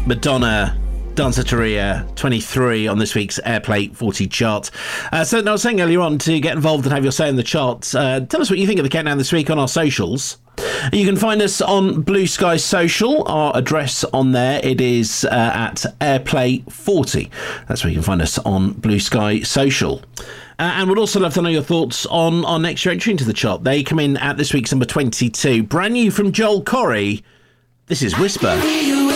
Madonna, Danceteria 23 on this week's Airplay 40 chart. So I was saying earlier on, to get involved and have your say in the charts, tell us what you think of the countdown this week on our socials. You can find us on Blue Sky Social. Our address on there, it is at Airplay 40. That's where you can find us on Blue Sky Social. And we'd also love to know your thoughts on our next entry into the chart. They come in at this week's number 22. Brand new from Joel Corry. This is Whisper.